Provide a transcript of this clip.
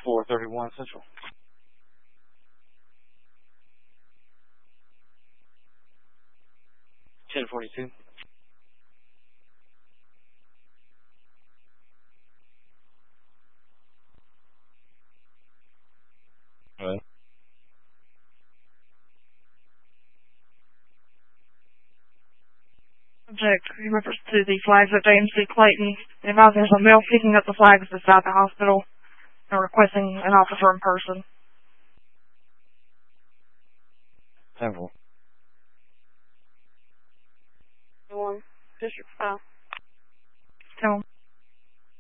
431 Central. $1042. Hello? Subject refers to the flags at JMC Clayton. They advise there's a male picking up the flags beside the hospital and requesting an officer in person. 10-4. District 5. Tell him.